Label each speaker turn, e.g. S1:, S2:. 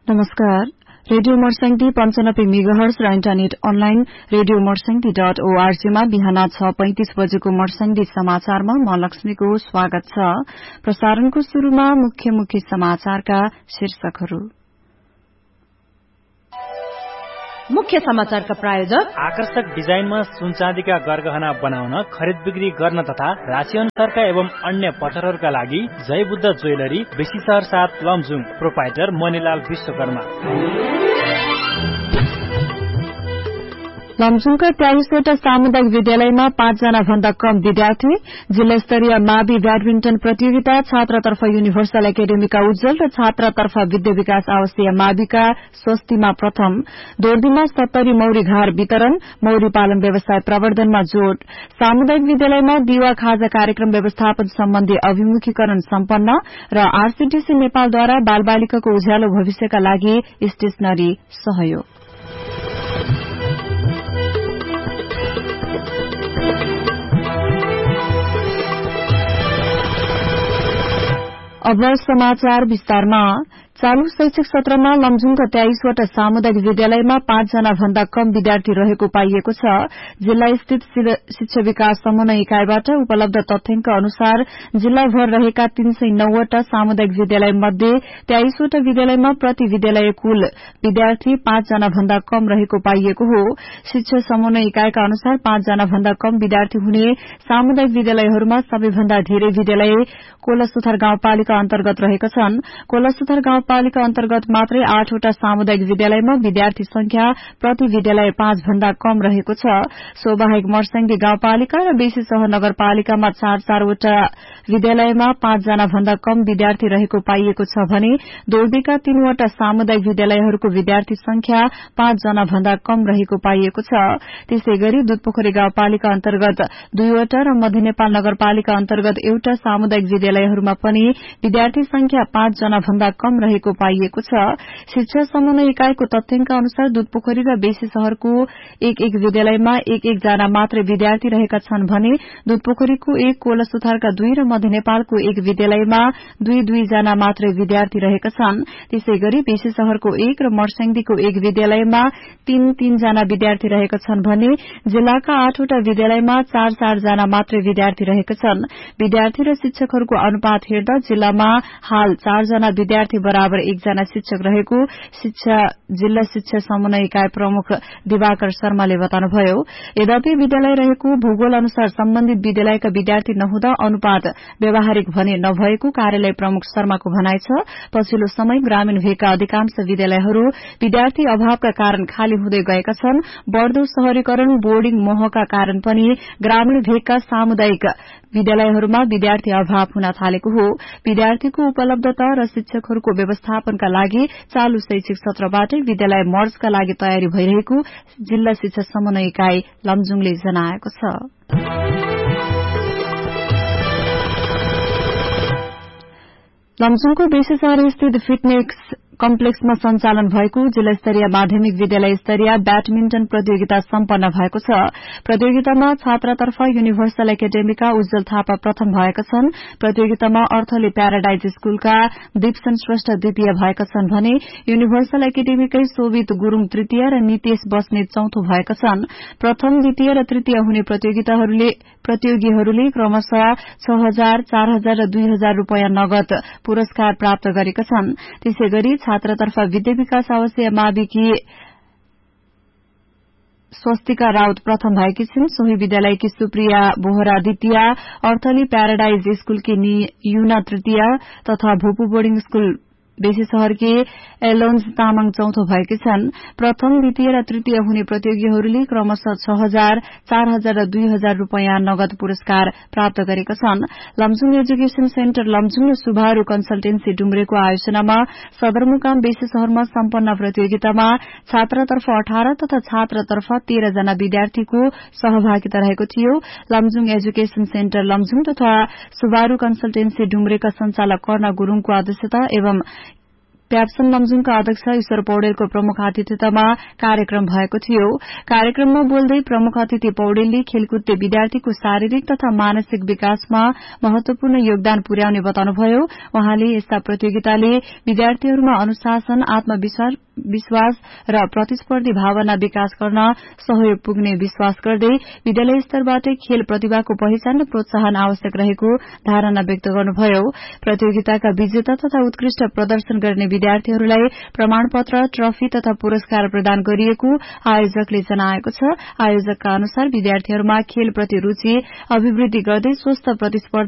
S1: नमस्कार। Radio Marsyangdi 95 megahertz र internet online radio मर्स्याङ्दी.org मा बिहान 6:35 बजेको मर्स्याङ्दी समाचारमा म लक्ष्मीको स्वागत छ। प्रसारणको शुरूमा मुख्य समाचारका शीर्षकहरू।
S2: मुख्य समाचारका प्रायोजक
S3: आकर्षक डिजाइनमा सुनचाँदीका गरगहना बनाउन, खरिद बिक्री गर्न तथा राशि अनुसारका एवं अन्य पठरहरूका लागि जय बुद्ध ज्वेलरी, बेसीसहर 7 लमजुङ। प्रोपाइटर मणिलाल विश्वकर्मा।
S1: लमजुङका 23वटा सामुदायिक विद्यालयमा 5 जना भन्दा कम विद्यार्थी। जिल्ला स्तरीय मावि ब्याडमिन्टन प्रतियोगिता छात्रतर्फ युनिभर्सल एकाडेमीका उज्जवल र छात्रातर्फ विद्या विकास आवासीय माविका स्वस्तिमा प्रथम। दोर्दीमा 70 मौरी घार वितरण, मौरी पालन व्यवसाय प्रवर्धनमा जोड़। सामुदायिक विद्यालयमा दिवा खाजा कार्यक्रम व्यवस्थापन सम्बन्धी अभिमुखीकरण सम्पन्न र आरसीडीसी नेपालद्वारा बालबालिकाको उज्यालो भविष्यका लागि स्टेशनरी सहयोग। अब समाचार विस्तारमा। चालू शैक्षिक सत्रमा लमजुङका 23वटा सामुदायिक विद्यालयमा 5 जना भन्दा कम विद्यार्थी रहेको पाइएको छ। जिल्ला स्थित शिक्षा विकास समन्वय इकाईबाट उपलब्ध तथ्याङ्क अनुसार जिल्लाभर रहेका 309वटा सामुदायिक विद्यालय मध्ये 23वटा विद्यालयमा प्रति विद्यालय कुल विद्यार्थी 5 जना भन्दा कम रहेको पाइएको हो। शिक्षा समन्वय इकाईका अनुसार 5 जना भन्दा कम विद्यार्थी हुने सामुदायिक विद्यालयहरूमा सबैभन्दा धेरै विद्यालय कोलसुथार गाउँपालिका अन्तर्गत रहेका छन्। कोलसुथार गाउँपालिका अन्तर्गत मात्रै 8वटा सामुदायिक विद्यालयमा विद्यार्थी संख्या प्रति विद्यालय 5 भन्दा कम रहेको छ। सोबाहेक मर्स्याङ्दी गाउँपालिका र बेसी सहर नगरपालिकामा 4-4वटा विद्यालयमा 5 जना भन्दा कम विद्यार्थी रहेको पाइएको छ भने दोर्दीका 3वटा सामुदायिक विद्यालयहरूको विद्यार्थी संख्या 5 जना भन्दा कम रहेको पाइएको छ। त्यसैगरी दुधपोखरी गाउँपालिका अन्तर्गत 2वटा र मध्य नेपाल नगरपालिका अन्तर्गत एउटा सामुदायिक विद्यालयहरूमा पनि विद्यार्थी संख्या 5 जना भन्दा कम रहेको पाइएको छ। शिक्षा समन्वय इकाईको तथ्याङ्क अनुसार दुधपोखरी र बेसी शहरको एक विद्यालयमा एक जना मात्रै विद्यार्थी रहेका छन् भने दुधपोखरीको 1, कोलसुथारका 2 र मध्य नेपालको 1 विद्यालयमा 2 जना मात्रै विद्यार्थी रहेका छन्। त्यसैगरी बेसी शहरको 1 र मर्स्याङ्दीको 1 विद्यालयमा 3 जना विद्यार्थी रहेका छन् भने जिल्लाका 8वटा विद्यालयमा 4 जना मात्रै विद्यार्थी रहेका छन्। विद्यार्थी र शिक्षकहरूको अनुपात हेर्दा जिल्लामा हाल 4 जना विद्यार्थी बराबर 1 जना शिक्षक रहेको जिल्ला शिक्षा समन्वय इकाई प्रमुख दिवाकर शर्माले बताउनुभयो। यद्यपि विद्यालय रहेको भूगोल अनुसार सम्बन्धित विद्यालयका विद्यार्थी नहुँदा अनुपात व्यावहारिक भने नभएको कार्यालय प्रमुख शर्माको भनाइ छ। पछिल्लो समय ग्रामीण भेगका अधिकांश विद्यालयहरू विद्यार्थी अभावका कारण खाली हुँदै गएका छन्। बढ़दो शहरीकरण, बोर्डिङ मोहका कारण पनि ग्रामीण भेगका सामुदायिक विद्यालयहरूमा विद्यार्थी अभाव हुन थालेको हो। विद्यार्थीको उपलब्धता र शिक्षकहरूको व्यवस्थापनका लागि चालू शैक्षिक सत्रबाटै विद्यालय मर्जका लागि तयारी भइरहेको जिल्ला शिक्षा समन्वय इकाई लमजुङले जनाएको छ। लमजुङको बेसी शहर स्थित फिटनेस कम्प्लेक्समा सञ्चालन भएको जिल्ला स्तरीय माध्यमिक विद्यालय स्तरीय ब्याडमिन्टन प्रतियोगिता सम्पन्न भएको छ। प्रतियोगितामा छात्रातर्फ युनिभर्सल एकाडेमीका उज्जवल थापा प्रथम भएका छन्। प्रतियोगितामा अर्थले प्याराडाइज स्कूलका दीपसन श्रेष्ठ द्वितीय भएका छन् भने युनिभर्सल एकाडेमीकै शोभित गुरूङ तृतीय र नितेश बस्नेत चौथो भएका छन्। प्रथम, द्वितीय र तृतीय हुने प्रतियोगीहरूले क्रमशः 6,000, 4,000 र 2,000 रूपियाँ नगद पुरस्कार प्राप्त गरेका छन्। त्यसैगरी छात्रतर्फ विद्या विकास आवासीय माविकी स्वस्तिका राउत प्रथम भएकी छिन्। सोही विद्यालयकी सुप्रिया बोहरा द्वितीय, अर्थली प्याराडाइज स्कूलकी युना तृतीय तथा भूपू बोर्डिङ स्कूल बेसी शहरकी एलोन्ज तामाङ चौथो भएकी छन्। प्रथम, द्वितीय र तृतीय हुने प्रतियोगीहरूले क्रमशः 6,000, 4,000 र 2,000 रूपियाँ नगद पुरस्कार प्राप्त गरेका छन्। लमजुङ एजुकेशन सेन्टर लमजुङ र सुभारू कन्सल्टेन्सी डुम्रेको आयोजनामा सदरमुकाम बेसी शहरमा सम्पन्न प्रतियोगितामा छात्रतर्फ 18 तथा छात्रतर्फ 13 जना विद्यार्थीको सहभागिता रहेको थियो। लमजुङ एजुकेशन सेन्टर लमजुङ तथा सुभारू कन्सल्टेन्सी डुम्रेका संचालक कर्ण गुरूङको अध्यक्षता एवं प्याप्सन लमजुङका अध्यक्ष ईश्वर पौडेलको प्रमुख आतिथ्यतामा कार्यक्रम भएको थियो। कार्यक्रममा बोल्दै प्रमुख अतिथि पौडेलले खेलकुदले विद्यार्थीको शारीरिक तथा मानसिक विकासमा महत्वपूर्ण योगदान पुर्याउने बताउनुभयो। उहाँले यस्ता प्रतियोगिताले विद्यार्थीहरूमा अनुशासन, आत्मविश्वास र प्रतिस्पर्धी भावना विकास गर्न सहयोग पुग्ने विश्वास गर्दै विद्यालय स्तरबाटै खेल प्रतिभाको पहिचान र प्रोत्साहन आवश्यक रहेको धारणा व्यक्त गर्नुभयो। प्रतियोगिताका विजेता तथा उत्कृष्ट प्रदर्शन गर्ने विद्यार्थीहरूलाई प्रमाणपत्र, ट्रफी तथा पुरस्कार प्रदान गरिएको आयोजकले जनाएको छ। आयोजकका अनुसार विद्यार्थीहरूमा खेलप्रति रूचि अभिवृद्धि गर्दै स्वस्थ प्रतिस्पर्धा